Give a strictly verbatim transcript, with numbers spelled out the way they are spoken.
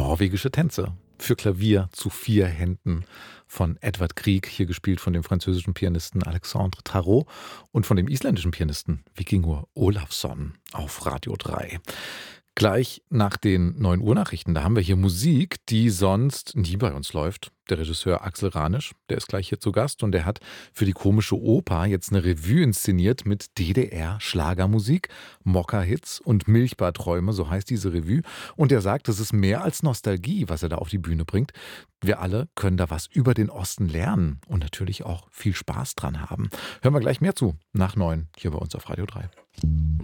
Norwegische Tänze für Klavier zu vier Händen von Edvard Grieg, hier gespielt von dem französischen Pianisten Alexandre Tarot und von dem isländischen Pianisten Víkingur Ólafsson auf Radio drei. Gleich nach den neun Uhr Nachrichten, da haben wir hier Musik, die sonst nie bei uns läuft. Der Regisseur Axel Ranisch, der ist gleich hier zu Gast und der hat für die Komische Oper jetzt eine Revue inszeniert mit D D R-Schlagermusik, Mokka-Hits und Milchbarträume, so heißt diese Revue. Und er sagt, das ist mehr als Nostalgie, was er da auf die Bühne bringt. Wir alle können da was über den Osten lernen und natürlich auch viel Spaß dran haben. Hören wir gleich mehr zu, nach neun, hier bei uns auf Radio drei.